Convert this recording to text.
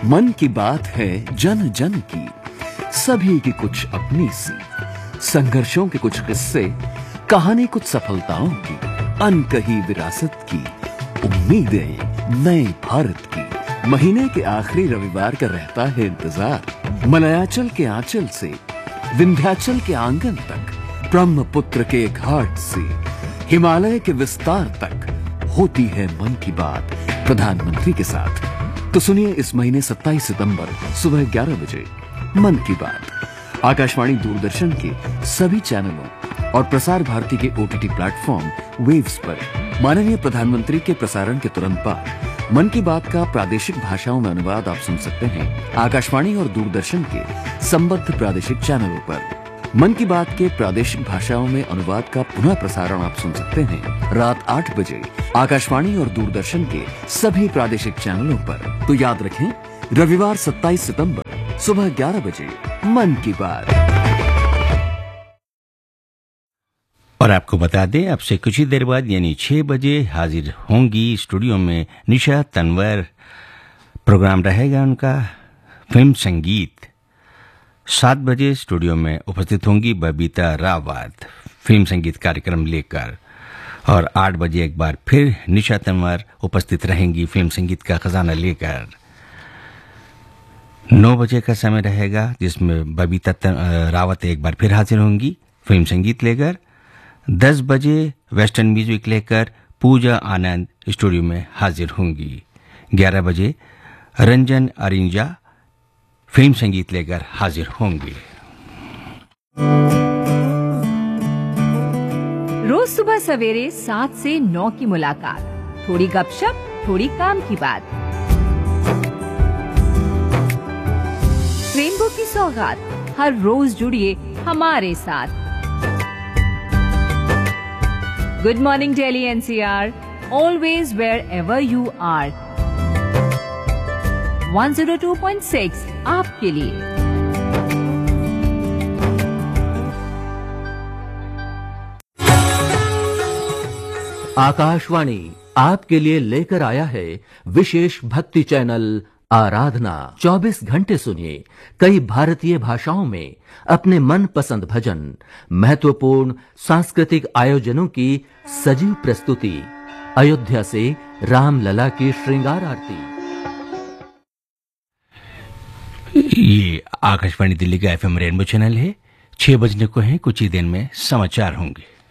मन की बात है जन जन की, सभी की कुछ अपनी सी, संघर्षों के कुछ किस्से, कहानी कुछ सफलताओं की, अनकही विरासत की, उम्मीदें नए भारत की। महीने के आखिरी रविवार का रहता है इंतजार। मलयाचल के आंचल से विंध्याचल के आंगन तक, ब्रह्मपुत्र के घाट से हिमालय के विस्तार तक होती है मन की बात प्रधानमंत्री के साथ। तो सुनिए इस महीने 27 सितंबर सुबह 11 बजे मन की बात आकाशवाणी दूरदर्शन के सभी चैनलों और प्रसार भारती के OTT प्लेटफॉर्म वेव्स पर। माननीय प्रधानमंत्री के प्रसारण के तुरंत बाद मन की बात का प्रादेशिक भाषाओं में अनुवाद आप सुन सकते हैं आकाशवाणी और दूरदर्शन के संबद्ध प्रादेशिक चैनलों पर। मन की बात के प्रादेशिक भाषाओं में अनुवाद का पुनः प्रसारण आप सुन सकते हैं रात 8 बजे आकाशवाणी और दूरदर्शन के सभी प्रादेशिक चैनलों पर। तो याद रखें, रविवार 27 सितंबर सुबह 11 बजे मन की बात। और आपको बता दें, अब से कुछ ही देर बाद यानी 6 बजे हाजिर होंगी स्टूडियो में निशा तनवर। प्रोग्राम रहेगा उनका फिल्म संगीत। 7 बजे स्टूडियो में उपस्थित होंगी बबीता रावत फिल्म संगीत कार्यक्रम लेकर। और 8 बजे एक बार फिर निशा तनवर उपस्थित रहेंगी फिल्म संगीत का खजाना लेकर। 9 बजे का समय रहेगा जिसमें बबीता रावत एक बार फिर हाजिर होंगी फिल्म संगीत लेकर। 10 बजे वेस्टर्न म्यूजिक लेकर पूजा आनंद स्टूडियो में हाजिर होंगी। 11 बजे रंजन अरिंजा फिल्म संगीत लेकर हाजिर होंगे। रोज सुबह सवेरे 7 से 9 की मुलाकात, थोड़ी गपशप, थोड़ी काम की बात। रेनबो की सौगात, हर रोज जुड़िए हमारे साथ। Good morning Delhi NCR, always wear ever you are. 102.6 आपके लिए। आकाशवाणी आपके लिए लेकर आया है विशेष भक्ति चैनल आराधना। 24 घंटे सुनिए कई भारतीय भाषाओं में अपने मनपसंद भजन, महत्वपूर्ण सांस्कृतिक आयोजनों की सजीव प्रस्तुति, अयोध्या से रामलला की श्रृंगार आरती। ये आकाशवाणी दिल्ली का FM रेनबो चैनल है। 6 बजने को है, कुछ ही देर में समाचार होंगे।